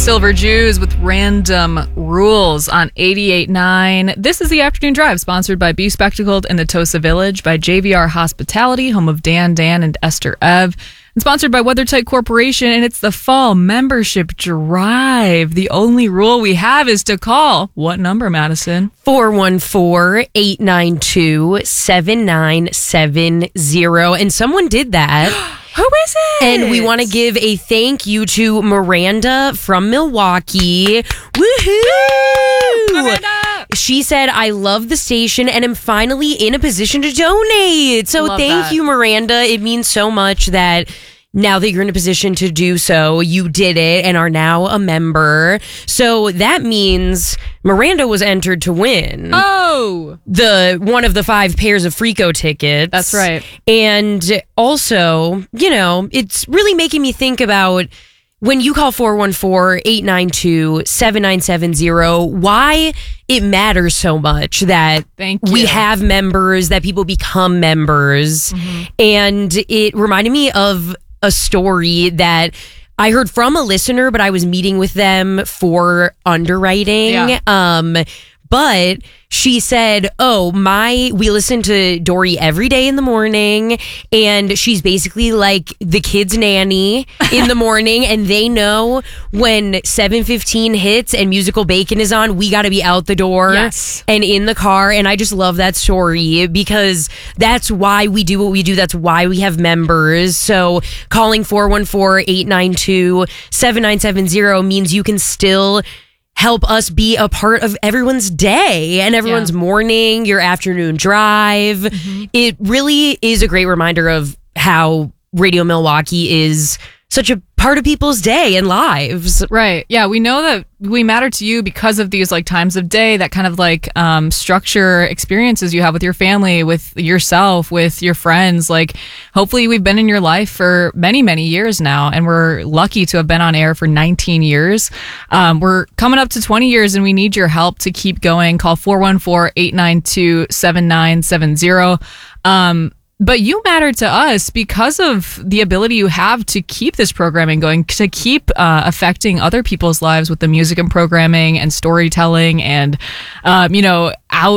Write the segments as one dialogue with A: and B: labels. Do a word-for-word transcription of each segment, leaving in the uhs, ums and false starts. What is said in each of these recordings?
A: Silver Jews with Random Rules on eighty-eight point nine. This is the Afternoon Drive, sponsored by Be Spectacled in the Tosa Village, by J V R Hospitality, home of Dan, Dan, and Esther Ev, and sponsored by WeatherTight Corporation. And it's the Fall Membership Drive. The only rule we have is to call. What number, Madison?
B: four one four, eight nine two, seven nine seven zero. And someone did that.
A: Who is it?
B: And we want to give a thank you to Miranda from Milwaukee. Woohoo!
A: Miranda!
B: She said, I love the station and am finally in a position to donate. So
A: Love
B: thank
A: that.
B: you, Miranda. It means so much that now that you're in a position to do so, you did it and are now a member. So that means Miranda was entered to win.
A: Oh!
B: The one of the five pairs of Frico tickets.
A: That's right.
B: And also, you know, it's really making me think about when you call four one four, eight nine two, seven nine seven zero, why it matters so much that
A: Thank you.
B: we have members, that people become members.
A: Mm-hmm.
B: And it reminded me of a story that I heard from a listener, but I was meeting with them for underwriting.
A: Yeah.
B: Um, but she said, oh, my, we listen to Dory every day in the morning, and she's basically like the kid's nanny in the morning, and they know when seven fifteen hits and Musical Bacon is on, we got to be out the door
A: Yes.
B: and in the car. And I just love that story because that's why we do what we do. That's why we have members. So calling four one four, eight nine two, seven nine seven zero means you can still help us be a part of everyone's day and everyone's
A: Yeah.
B: morning, your afternoon drive.
A: Mm-hmm.
B: It really is a great reminder of how Radio Milwaukee is such a part of people's day and lives.
A: Right. Yeah, we know that we matter to you because of these like times of day, that kind of like um, structure experiences you have with your family, with yourself, with your friends. Like, hopefully we've been in your life for many, many years now, and we're lucky to have been on air for nineteen years. Um, we're coming up to twenty years, and we need your help to keep going. Call four one four, eight nine two, seven nine seven zero. Um, But you matter to us because of the ability you have to keep this programming going, to keep uh, affecting other people's lives with the music and programming and storytelling and, um, you know,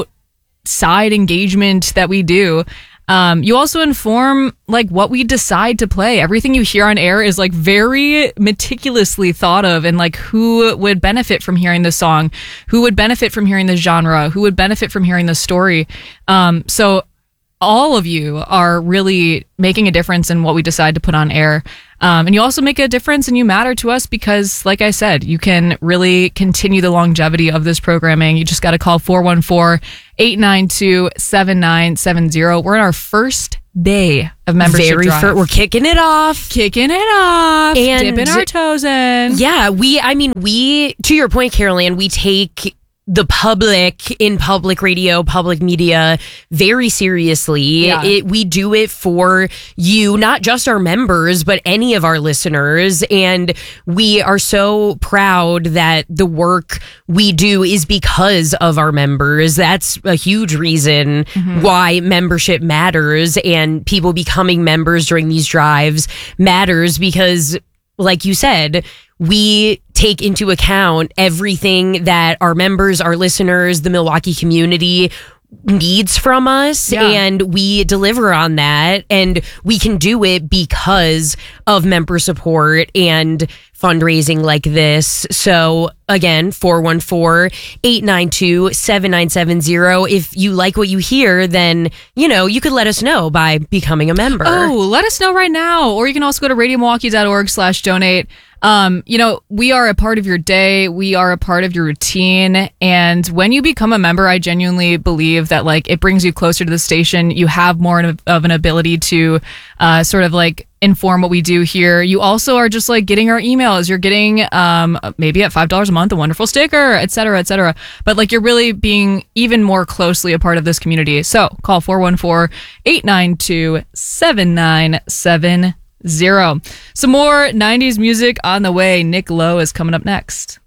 A: outside engagement that we do. Um, you also inform like what we decide to play. Everything you hear on air is like very meticulously thought of, and like who would benefit from hearing this song, who would benefit from hearing this genre, who would benefit from hearing this story. Um, so all of you are really making a difference in what we decide to put on air. Um, and you also make a difference, and you matter to us because, like I said, you can really continue the longevity of this programming. You just got to call four one four, eight nine two, seven nine seven zero. We're in our first day of membership
B: Very
A: drive.
B: fir- we're kicking it off.
A: Kicking it off.
B: And
A: dipping our toes in.
B: Yeah, we, I mean, we, to your point, Carol Ann, we take the public in public radio, public media very seriously.
A: Yeah.
B: It, we do it for you, not just our members, but any of our listeners. And we are so proud that the work we do is because of our members. That's a huge reason
A: Mm-hmm.
B: why membership matters, and people becoming members during these drives matters because, like you said, we take into account everything that our members, our listeners, the Milwaukee community needs from us,
A: Yeah.
B: and we deliver on that, and we can do it because of member support and fundraising like this. So again, four one four, eight nine two, seven nine seven zero. If you like what you hear, then, you know, you could let us know by becoming a member.
A: Oh, let us know right now. Or you can also go to radio milwaukee dot org slash donate. Um, you know, we are a part of your day. We are a part of your routine. And when you become a member, I genuinely believe that like it brings you closer to the station. You have more of, of an ability to uh, sort of like inform what we do here. You also are just like getting our emails. You're getting um, maybe at five dollars a month, a wonderful sticker, et cetera, et cetera. But like you're really being even more closely a part of this community. So call four one four, eight nine two, seven nine seven zero. Some more nineties music on the way. Nick Lowe is coming up next.